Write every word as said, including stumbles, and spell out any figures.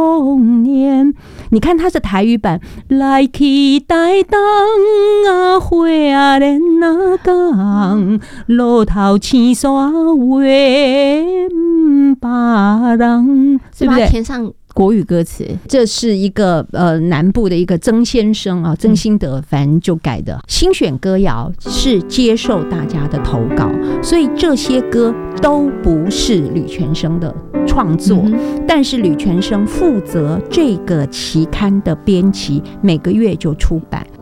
丰年。你看它是台语版，来去台东啊，花莲啊港，路头青山话唔把人，对不对？ 填上国语歌词，这是一个呃南部的一个曾先生啊，曾兴德反正就改的。新选歌谣是接受大家的投稿，所以这些歌都不是吕全生的创作，嗯、但是吕全生负责这个期刊的编辑，每个月就出版。